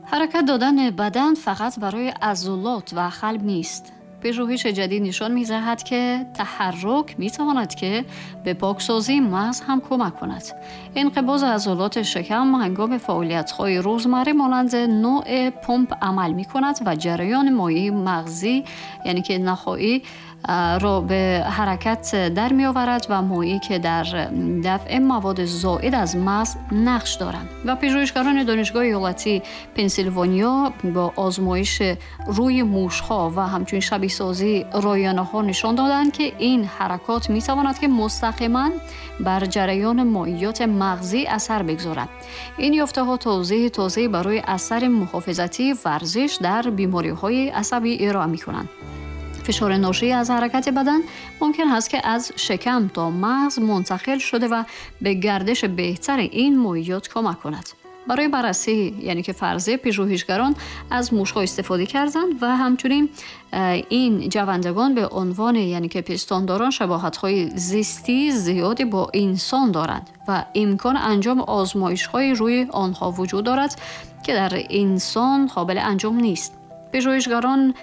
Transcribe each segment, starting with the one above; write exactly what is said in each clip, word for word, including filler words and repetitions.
حرکت دادن بدن فقط برای عضلات و قلب نیست. پژوهش جدید نشان می‌دهد که تحرک می‌تواند که به پاکسازی مغز هم کمک کند. انقباض عضلات شکم هنگام فعالیت‌های روزمره مانند نوع پمپ عمل می‌کند و جریان مایع مغزی یعنی که نخاعی را به حرکت در می آورد و مایعی که در دفع مواد زائد از مغز نقش دارند. و پژوهشگران دانشگاه ایالتی پنسیلوانیا با آزمایش روی موش‌ها و همچنین شبیه سازی رایانه‌ها نشان دادند که این حرکات می تواند که مستقیما بر جریان مایعات مغزی اثر بگذارد. این یافته‌ها توضیح تازه برای اثر محافظتی ورزش در بیماری‌های عصبی ارائه می‌کنند. فشار ناشی از حرکت بدن ممکن است که از شکم تا مغز منتقل شده و به گردش بهتر این مایعات کمک کند. برای بررسی یعنی که فرضیه پژوهشگران از موش‌ها استفاده کردند و همچنین این جوندگان به عنوان یعنی که پستانداران شباهت‌های زیستی زیادی با انسان دارند و امکان انجام آزمایش‌های روی آنها وجود دارد که در انسان قابل انجام نیست. پژوهشگران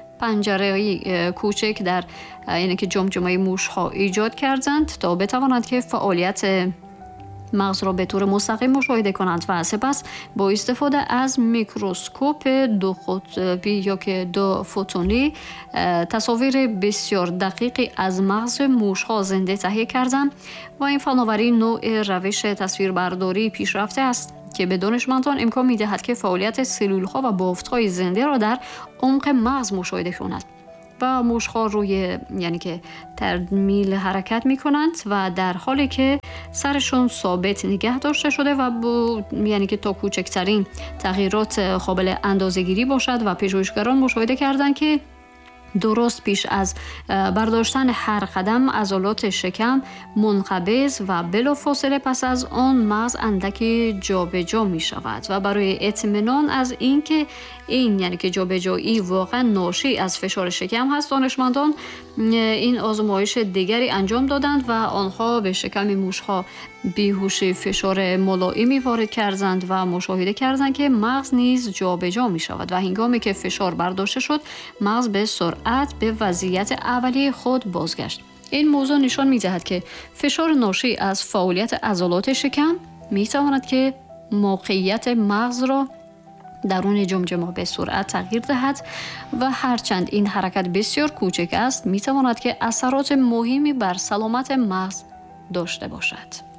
پنجره کوچک در یعنی که جمجمه موش‌ها ایجاد کردند تا بتوانند که فعالیت مغز را به طور مستقیم مشاهده کنند و سپس با استفاده از میکروسکوپ دو قطبی یا که دو فوتونی تصاویر بسیار دقیقی از مغز موش‌ها زنده تهیه کردند و این فناوری نوع روش تصویربرداری پیشرفته است که به دانشمندان امکان می‌دهد که فعالیت سلول‌ها و بافت‌های زنده را در عمق مغز مشاهده کنند. و موش‌ها روی یعنی که ترمیل حرکت می‌کنند و در حالی که سرشون ثابت نگه داشته شده و با یعنی که تا کوچکترین تغییرات قابل اندازه‌گیری باشد و پژوهشگران مشاهده کردند که درست پیش از برداشتن هر قدم عضلات شکم منقبض و بلافاصله پس از آن مغز اندکی جابجا می شود و برای اطمینان از اینکه این یعنی که جابجایی واقعا ناشی از فشار شکم هست، دانشمندان این آزمایش دیگری انجام دادند و آنها به شکم موش‌ها بیهوشی فشار ملایمی وارد کردند و مشاهده کردند که مغز نیز جابجا می شود و هنگامی که فشار برداشته شد مغز به سرعت به وضعیت اولیه خود بازگشت. این موضوع نشان می دهد که فشار ناشی از فعالیت عضلات شکم می تواند که موقعیت مغز را درون جمجمه به سرعت تغییر دهد و هرچند این حرکت بسیار کوچک است می تواند که اثرات مهمی بر سلامت مغز داشته باشد.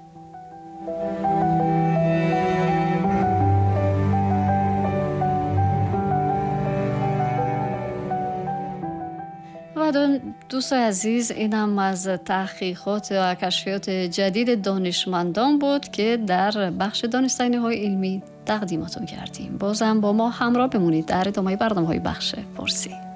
و دوست عزیز، اینم از تحقیقات و کشفیات جدید دانشمندان بود که در بخش دانستنی‌های علمی تقدیمتون کردیم. بازم با ما همراه بمونید در ادامه برنامه‌های بخش فارسی.